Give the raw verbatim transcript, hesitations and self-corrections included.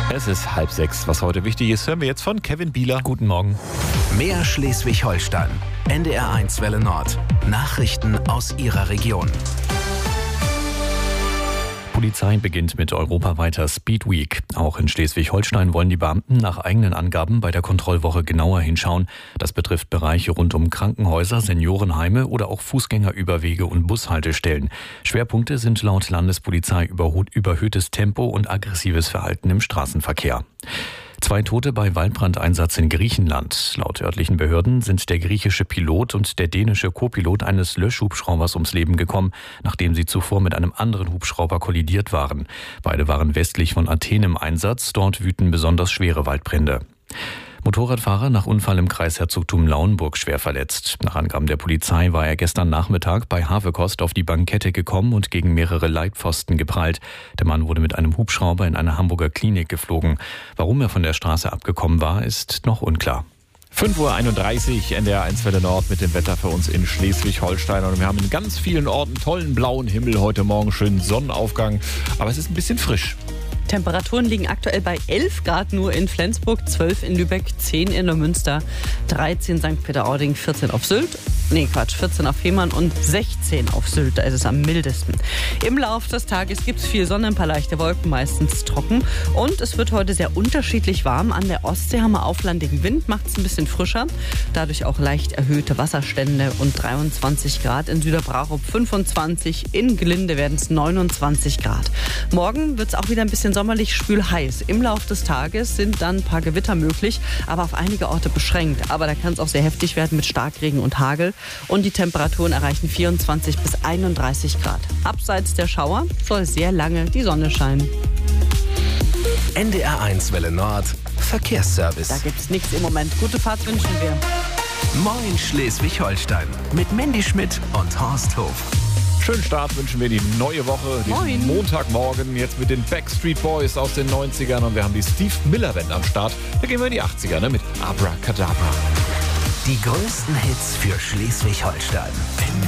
Es ist halb sechs. Was heute wichtig ist, hören wir jetzt von Kevin Bieler. Guten Morgen. Mehr Schleswig-Holstein. N D R eins Welle Nord. Nachrichten aus Ihrer Region. Polizei beginnt mit europaweiter Speed Week. Auch in Schleswig-Holstein wollen die Beamten nach eigenen Angaben bei der Kontrollwoche genauer hinschauen. Das betrifft Bereiche rund um Krankenhäuser, Seniorenheime oder auch Fußgängerüberwege und Bushaltestellen. Schwerpunkte sind laut Landespolizei überhöhtes Tempo und aggressives Verhalten im Straßenverkehr. Zwei Tote bei Waldbrandeinsatz in Griechenland. Laut örtlichen Behörden sind der griechische Pilot und der dänische Co-Pilot eines Löschhubschraubers ums Leben gekommen, nachdem sie zuvor mit einem anderen Hubschrauber kollidiert waren. Beide waren westlich von Athen im Einsatz. Dort wüten besonders schwere Waldbrände. Motorradfahrer nach Unfall im Kreisherzogtum Lauenburg schwer verletzt. Nach Angaben der Polizei war er gestern Nachmittag bei Havekost auf die Bankette gekommen und gegen mehrere Leitpfosten geprallt. Der Mann wurde mit einem Hubschrauber in eine Hamburger Klinik geflogen. Warum er von der Straße abgekommen war, ist noch unklar. fünf Uhr einunddreißig, N D R eins Welle Nord mit dem Wetter für uns in Schleswig-Holstein. Und wir haben in ganz vielen Orten tollen blauen Himmel heute Morgen, schönen Sonnenaufgang. Aber es ist ein bisschen frisch. Temperaturen liegen aktuell bei elf Grad nur in Flensburg, zwölf in Lübeck, zehn in Neumünster, dreizehn Sankt Peter-Ording, vierzehn auf Sylt. Nee, Quatsch, vierzehn auf Fehmarn und sechzehn auf Sylt, da ist es am mildesten. Im Laufe des Tages gibt es viel Sonne, ein paar leichte Wolken, meistens trocken. Und es wird heute sehr unterschiedlich warm. An der Ostsee haben wir auflandigen Wind, macht es ein bisschen frischer. Dadurch auch leicht erhöhte Wasserstände und dreiundzwanzig Grad. In Süderbrarup fünfundzwanzig, in Glinde werden es neunundzwanzig Grad. Morgen wird es auch wieder ein bisschen sommerlich spülheiß. Im Laufe des Tages sind dann ein paar Gewitter möglich, aber auf einige Orte beschränkt. Aber da kann es auch sehr heftig werden mit Starkregen und Hagel. Und die Temperaturen erreichen vierundzwanzig bis einunddreißig Grad. Abseits der Schauer soll sehr lange die Sonne scheinen. N D R eins Welle Nord. Verkehrsservice. Da gibt's nichts im Moment. Gute Fahrt wünschen wir. Moin Schleswig-Holstein. Mit Mandy Schmidt und Horst Hof. Schönen Start wünschen wir die neue Woche, den Moin. Montagmorgen, jetzt mit den Backstreet Boys aus den neunzigern. Und wir haben die Steve Miller Band am Start. Da gehen wir in die achtziger, ne, mit Abracadabra. Die größten Hits für Schleswig-Holstein.